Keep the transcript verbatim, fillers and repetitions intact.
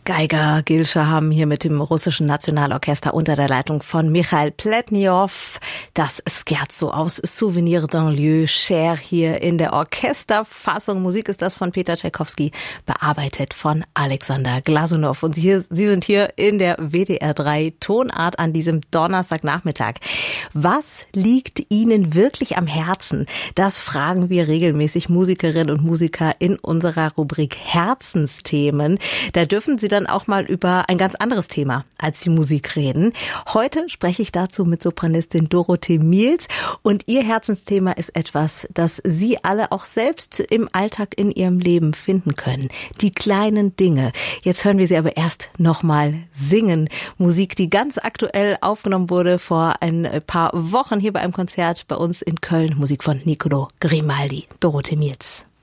Geiger Gil Shaham hier mit dem russischen Nationalorchester unter der Leitung von Michail Pletniow. Das Scherzo aus Souvenir d'un lieu cher hier in der Orchesterfassung. Musik ist das von Peter Tschaikowski, bearbeitet von Alexander Glasunow. Und Sie, Sie sind hier in der W D R drei Tonart an diesem Donnerstagnachmittag. Was liegt Ihnen wirklich am Herzen? Das fragen wir regelmäßig Musikerinnen und Musiker in unserer Rubrik Herzensthemen. Da dürfen Sie dann auch mal über ein ganz anderes Thema als die Musik reden. Heute spreche ich dazu mit Sopranistin Dorothee Miels und ihr Herzensthema ist etwas, das Sie alle auch selbst im Alltag in Ihrem Leben finden können. Die kleinen Dinge. Jetzt hören wir Sie aber erst nochmal singen. Musik, die ganz aktuell aufgenommen wurde vor ein paar Wochen hier bei einem Konzert bei uns in Köln. Musik von Niccolò Grimaldi. Dorothee Miels.